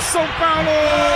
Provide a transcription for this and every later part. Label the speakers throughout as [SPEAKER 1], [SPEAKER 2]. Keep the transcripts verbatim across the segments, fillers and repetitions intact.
[SPEAKER 1] São Paulo!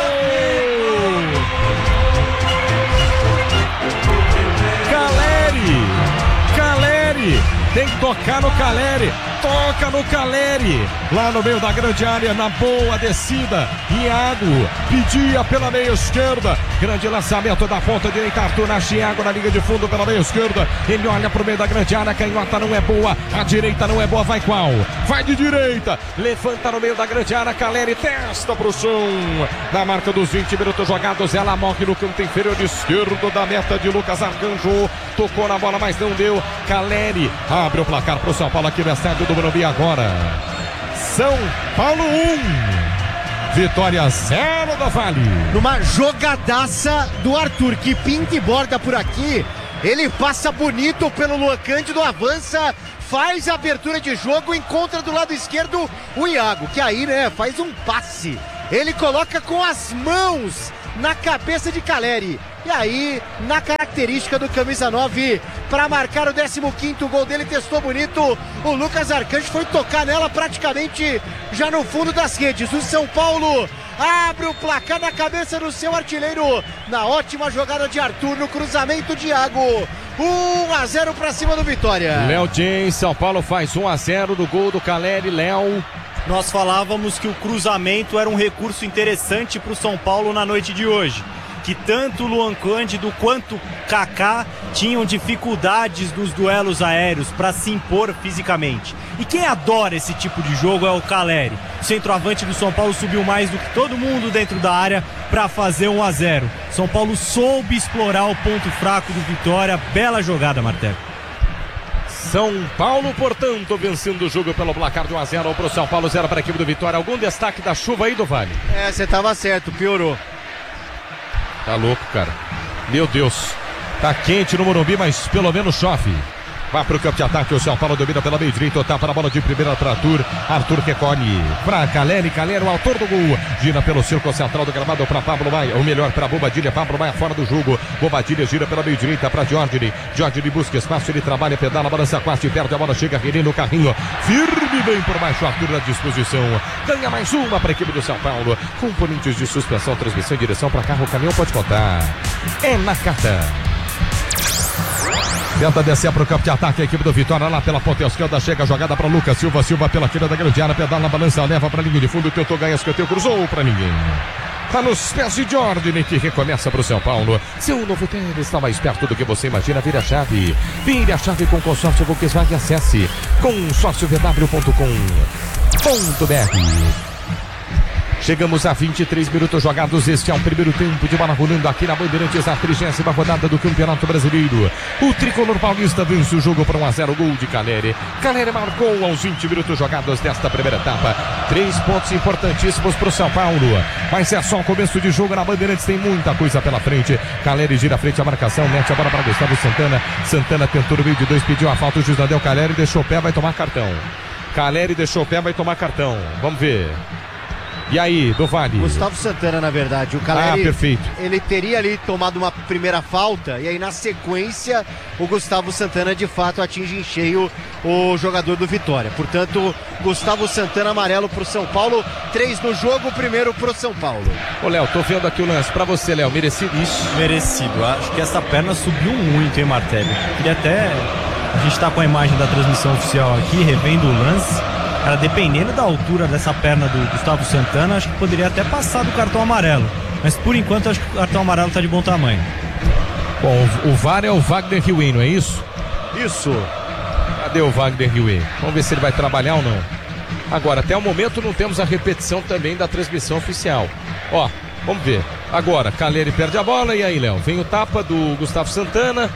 [SPEAKER 1] Caleri! Caleri! Tem que tocar no Caleri! Toca no Caleri! Lá no meio da grande área, na boa descida. Iago pedia pela meia esquerda. Grande lançamento da ponta direita. Arthur na Thiago na linha de fundo pela meia esquerda. Ele olha pro meio da grande área. Canhota não é boa. A direita não é boa. Vai qual? Vai de direita. Levanta no meio da grande área. Caleri testa pro chão. Na marca dos vinte minutos jogados. Ela morre no canto inferior esquerdo da meta de Lucas Arcanjo. Tocou na bola, mas não deu. Caleri abre o placar pro São Paulo aqui no estádio do Morumbi agora. São Paulo um. Vitória zero do Vale.
[SPEAKER 2] Numa jogadaça do Arthur, que pinta e borda por aqui. Ele passa bonito pelo Luan Cândido, avança, faz a abertura de jogo, encontra do lado esquerdo o Iago, que aí, né, faz um passe. Ele coloca com as mãos na cabeça de Caleri. E aí, na característica do camisa nove, para marcar o décimo quinto gol dele, testou bonito. O Lucas Arcanjo foi tocar nela praticamente já no fundo das redes. O São Paulo abre o placar na cabeça do seu artilheiro, na ótima jogada de Arthur, no cruzamento de Iago. um a zero para cima do Vitória.
[SPEAKER 1] Léo James, São Paulo faz um a zero do gol do Caleri. Léo.
[SPEAKER 3] Nós falávamos que o cruzamento era um recurso interessante para o São Paulo na noite de hoje. Que tanto o Luan Cândido quanto o Kaká tinham dificuldades nos duelos aéreos para se impor fisicamente. E quem adora esse tipo de jogo é o Caleri. O centroavante do São Paulo subiu mais do que todo mundo dentro da área para fazer um a zero. São Paulo soube explorar o ponto fraco do Vitória. Bela jogada, Martelo.
[SPEAKER 1] São Paulo, portanto, vencendo o jogo pelo placar de um a zero para o São Paulo, zero para a equipe do Vitória. Algum destaque da chuva aí do Vale?
[SPEAKER 2] É, você tava certo, piorou.
[SPEAKER 1] Tá louco, cara. Meu Deus. Tá quente no Morumbi, mas pelo menos chove. Vai pro campo de ataque, o São Paulo domina pela meia direita, tá para a bola de primeira para Arthur. Arthur recolhe para Caleri, Caleri, o autor do gol. Gira pelo círculo central do gramado para Pablo Maia, ou melhor, para Bobadilha. Pablo Maia fora do jogo. Bobadilha gira pela meia direita para Jorge. Jorge busca espaço, ele trabalha, pedala, balança quase, perde a bola, chega René no carrinho. Firme bem por baixo, Arthur à disposição. Ganha mais uma para a equipe do São Paulo. Componentes de suspensão, transmissão e direção para carro, caminhão, pode contar. É na carta. Tenta descer para o campo de ataque a equipe do Vitória lá pela ponta esquerda, chega a jogada para Lucas Silva, Silva pela tira da grande área, pedala na balança, leva para a linha de fundo, tentou ganhar escanteio, cruzou para ninguém. Tá nos pés de Jordan, que recomeça para o São Paulo. Seu novo tênis está mais perto do que você imagina. Vire a chave. Vire a chave com consórcio Volkswagen. Acesse consórcio v w ponto com ponto b r. Chegamos a vinte e três minutos jogados. Este é o primeiro tempo de bola rolando aqui na Bandeirantes, a trigésima rodada do Campeonato Brasileiro. O tricolor paulista vence o jogo por um a zero, gol de Caleri. Caleri marcou aos vinte minutos jogados desta primeira etapa. Três pontos importantíssimos para o São Paulo. Mas é só o começo de jogo na Bandeirantes, tem muita coisa pela frente. Caleri gira à frente a marcação, mete a bola para Gustavo Santana. Santana tentou no meio de dois, pediu a falta, o juiz não deu. Caleri deixou o pé, vai tomar cartão. Caleri deixou o pé, vai tomar cartão. Vamos ver. E aí, do Vale?
[SPEAKER 2] Gustavo Santana, na verdade. O Caleri,
[SPEAKER 1] ah, perfeito.
[SPEAKER 2] Ele teria ali tomado uma primeira falta e aí na sequência o Gustavo Santana de fato atinge em cheio o jogador do Vitória. Portanto, Gustavo Santana amarelo pro São Paulo, três no jogo, primeiro pro São Paulo.
[SPEAKER 1] Ô Léo, tô vendo aqui o lance pra você, Léo, merecido isso?
[SPEAKER 3] Merecido, acho que essa perna subiu muito, hein, Martelli? Queria até, a gente tá com a imagem da transmissão oficial aqui, revendo o lance. Cara, dependendo da altura dessa perna do Gustavo Santana, acho que poderia até passar do cartão amarelo. Mas por enquanto acho que o cartão amarelo tá de bom tamanho.
[SPEAKER 1] Bom, o V A R é o Wagner Riuê, não é isso?
[SPEAKER 2] Isso.
[SPEAKER 1] Cadê o Wagner Riuê? Vamos ver se ele vai trabalhar ou não. Agora, até o momento não temos a repetição também da transmissão oficial. Ó, vamos ver. Agora, Caleri perde a bola, e aí, Léo? Vem o tapa do Gustavo Santana.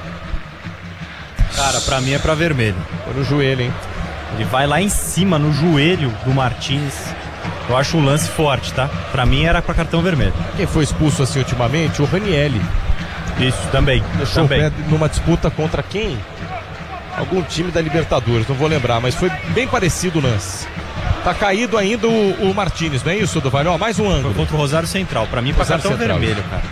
[SPEAKER 3] Cara, pra mim é pra vermelho.
[SPEAKER 1] Foi no joelho, hein?
[SPEAKER 3] Ele vai lá em cima, no joelho do Martins. Eu acho um lance forte, tá? Pra mim era pra cartão vermelho.
[SPEAKER 1] Quem foi expulso assim ultimamente? O Ranieri.
[SPEAKER 3] Isso, também.
[SPEAKER 1] Deixou
[SPEAKER 3] também.
[SPEAKER 1] o pé numa disputa contra quem? Algum time da Libertadores, não vou lembrar, mas foi bem parecido o lance. Tá caído ainda o, o Martins, não é isso, Duval? Ó, mais um ângulo.
[SPEAKER 3] Foi contra o Rosário Central. Pra mim, pra
[SPEAKER 1] Rosário
[SPEAKER 3] cartão
[SPEAKER 1] Central.
[SPEAKER 3] vermelho, cara.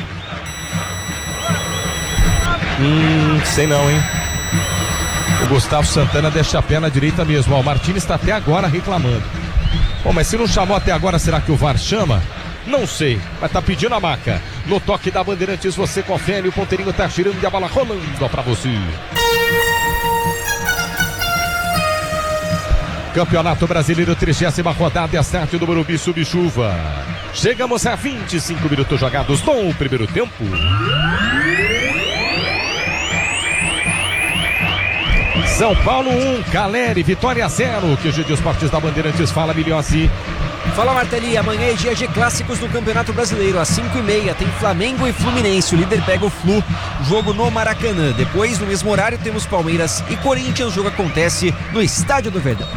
[SPEAKER 1] Hum, sei não, hein? O Gustavo Santana deixa a pé na direita mesmo. Ó, o Martins está até agora reclamando. Bom, mas se não chamou até agora, será que o V A R chama? Não sei, mas tá pedindo a maca. No toque da Bandeirantes você confere, o ponteirinho tá girando e a bola rolando pra você. Campeonato Brasileiro, trigésima rodada, estádio do Morumbi Subchuva. Chegamos a vinte e cinco minutos jogados no primeiro tempo. São Paulo um, Caleri, Vitória zero. Que G de Esportes da Bandeirantes fala, Milhossi.
[SPEAKER 4] Fala, Martelli, amanhã é dia de clássicos no Campeonato Brasileiro, às cinco e meia tem Flamengo e Fluminense, o líder pega o Flu, jogo no Maracanã. Depois, no mesmo horário, temos Palmeiras e Corinthians, o jogo acontece no Estádio do Verdão.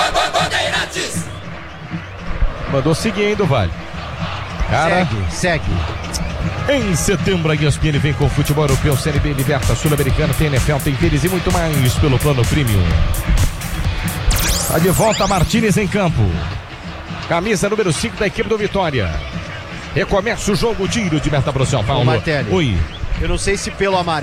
[SPEAKER 1] Mandou seguir, hein, do Vale. Cara,
[SPEAKER 2] segue, segue.
[SPEAKER 1] Em setembro, a E S P N vem com futebol europeu, Série B, Liberta, Sul-Americana, tem N F L, tem tênis e muito mais pelo plano premium. Tá de volta Martínez em campo. Camisa número cinco da equipe do Vitória. Recomeça o jogo, tiro de meta pro São Paulo.
[SPEAKER 2] Ô, Martelli,
[SPEAKER 1] Oi.
[SPEAKER 2] eu não sei se pelo amarelo